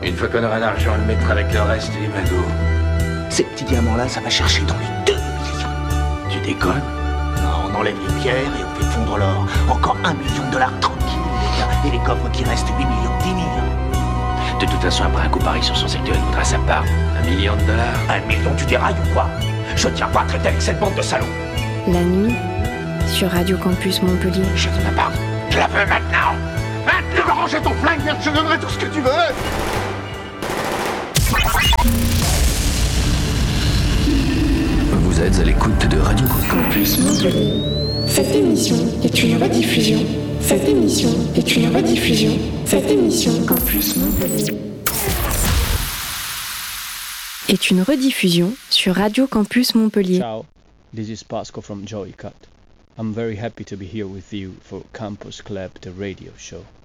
Une fois qu'on aura l'argent, on le mettra avec le reste et les magots. Ces petits diamants-là, ça va chercher dans les 2 millions. Tu déconnes? Non, on enlève les pierres et on fait fondre l'or. Encore 1 million de dollars tranquille, les gars. Et les coffres qui restent, 8 millions, 10 millions. De toute façon, après un coup pareil sur son secteur, il voudra sa part. $1 million. 1 million, tu dérailles ou quoi? Je tiens pas à traiter avec cette bande de salauds. La nuit, sur Radio Campus Montpellier. Je veux ma part. Je la veux maintenant. Maintenant, tu vas ranger ton flingue, merde, je te donnerai tout ce que tu veux. Vous êtes à l'écoute de Radio Campus Montpellier. Cette émission est une rediffusion. Cette émission est une rediffusion. Cette émission Campus Montpellier est une rediffusion sur Radio Campus Montpellier. Ciao, this is Pasco from Joycut. I'm very happy to be here with you for Campus Club, the radio show.